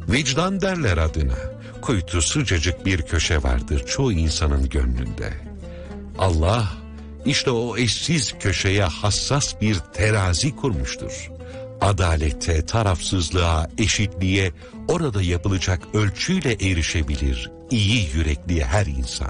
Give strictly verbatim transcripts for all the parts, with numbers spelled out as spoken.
Vicdan derler adına. Kuytu sıcacık bir köşe vardır çoğu insanın gönlünde. Allah işte o eşsiz köşeye hassas bir terazi kurmuştur. Adalete, tarafsızlığa, eşitliğe orada yapılacak ölçüyle erişebilir iyi yürekli her insan.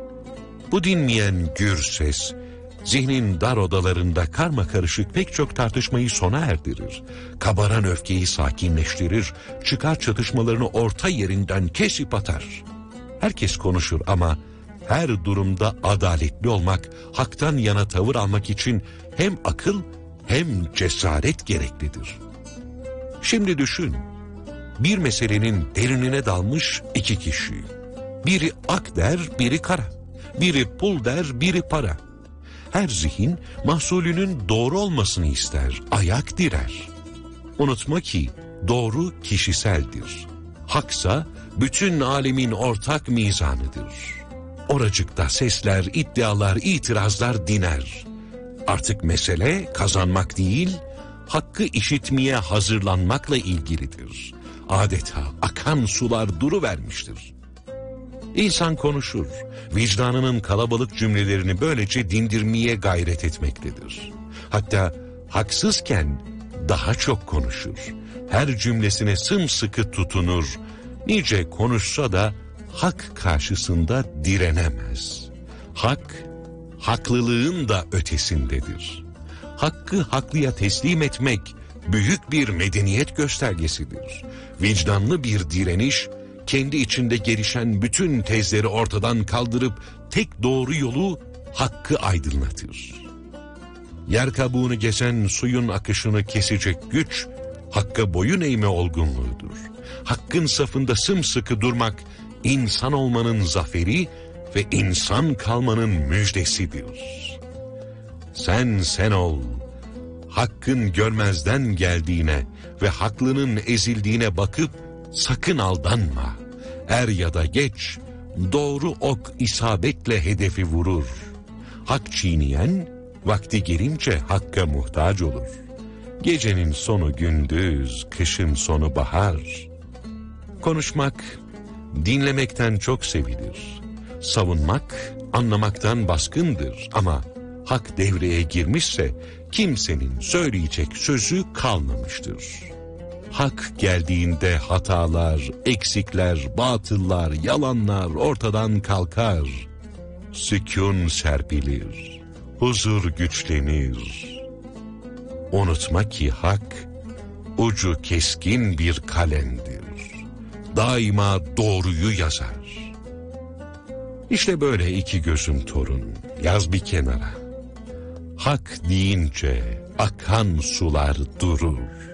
Bu dinmeyen gür ses, zihnin dar odalarında karmakarışık pek çok tartışmayı sona erdirir. Kabaran öfkeyi sakinleştirir, çıkar çatışmalarını orta yerinden kesip atar. Herkes konuşur ama her durumda adaletli olmak, haktan yana tavır almak için hem akıl hem cesaret gereklidir. Şimdi düşün, bir meselenin derinine dalmış iki kişi. Biri ak der, biri kara. Biri pul der, biri para. Her zihin mahsulünün doğru olmasını ister, ayak direr. Unutma ki doğru kişiseldir. Haksa bütün alemin ortak mizanıdır. Oracıkta sesler, iddialar, itirazlar diner. Artık mesele kazanmak değil, hakkı işitmeye hazırlanmakla ilgilidir. Adeta akan sular duruvermiştir. İnsan konuşur, vicdanının kalabalık cümlelerini böylece dindirmeye gayret etmektedir. Hatta haksızken daha çok konuşur. Her cümlesine sımsıkı tutunur. Nice konuşsa da hak karşısında direnemez. Hak, haklılığın da ötesindedir. Hakkı haklıya teslim etmek büyük bir medeniyet göstergesidir. Vicdanlı bir direniş, kendi içinde gelişen bütün tezleri ortadan kaldırıp tek doğru yolu hakkı aydınlatır. Yer kabuğunu geçen suyun akışını kesecek güç, hakka boyun eğme olgunluğudur. Hakkın safında sımsıkı durmak, insan olmanın zaferi ve insan kalmanın müjdesidir. Sen sen ol, hakkın görmezden geldiğine ve haklının ezildiğine bakıp sakın aldanma. Er ya da geç, doğru ok isabetle hedefi vurur. Hak çiğneyen, vakti gelince hakka muhtaç olur. Gecenin sonu gündüz, kışın sonu bahar. Konuşmak, dinlemekten çok sevilir. Savunmak, anlamaktan baskındır ama hak devreye girmişse kimsenin söyleyecek sözü kalmamıştır. Hak geldiğinde hatalar, eksikler, batıllar, yalanlar ortadan kalkar. Sükûn serpilir, huzur güçlenir. Unutma ki hak, ucu keskin bir kalemdir. Daima doğruyu yazar. İşte böyle iki gözüm torun, yaz bir kenara. Hak deyince akan sular durur.